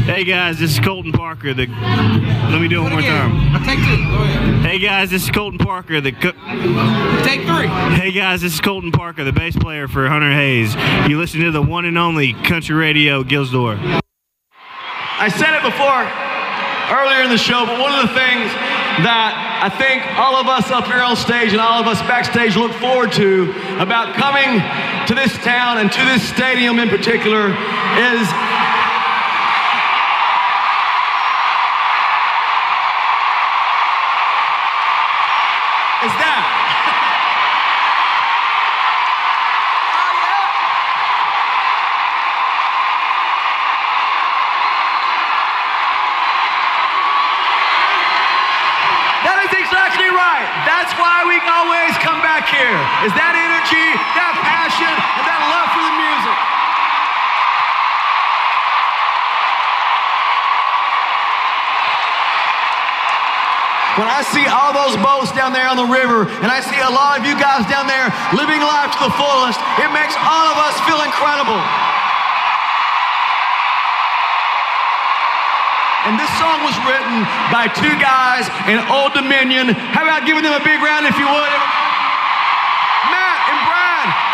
Hey guys, this is Colton Parker. Let me do it one more time. Take 2. Go ahead. Hey guys, this is Colton Parker. Take 3. Hey guys, this is Colton Parker, the bass player for Hunter Hayes. You listen to the one and only Country Radio Gilsdor. I said it before earlier in the show, but one of the things that I think all of us up here on stage and all of us backstage look forward to about coming to this town and to this stadium in particular is that. That is exactly right. That's why we always come back here, is that energy, that passion, and that love for the music. When I see all those boats down there on the river, and I see a lot of you guys down there living life to the fullest, it makes all of us feel incredible. And this song was written by 2 guys in Old Dominion. How about giving them a big round if you would? Matt and Brad.